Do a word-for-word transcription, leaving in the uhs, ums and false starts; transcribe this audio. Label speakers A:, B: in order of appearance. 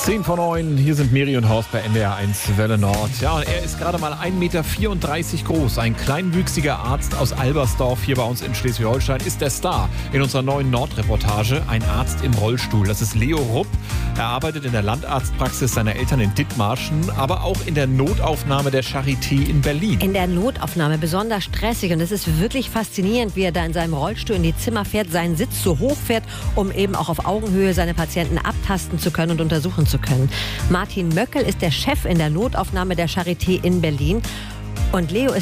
A: zehn vor neun, hier sind Miri und Horst bei N D R eins Welle Nord. Ja, und er ist gerade mal ein Meter vierunddreißig groß. Ein kleinwüchsiger Arzt aus Albersdorf hier bei uns in Schleswig-Holstein ist der Star in unserer neuen Nordreportage. Ein Arzt im Rollstuhl. Das ist Leo Rupp. Er arbeitet in der Landarztpraxis seiner Eltern in Dithmarschen, aber auch in der Notaufnahme der Charité in Berlin.
B: In der Notaufnahme besonders stressig, und es ist wirklich faszinierend, wie er da in seinem Rollstuhl in die Zimmer fährt, seinen Sitz so hoch fährt, um eben auch auf Augenhöhe seine Patienten abtasten zu können und untersuchen zu können. Martin Möckel ist der Chef in der Notaufnahme der Charité in Berlin. Und Leo ist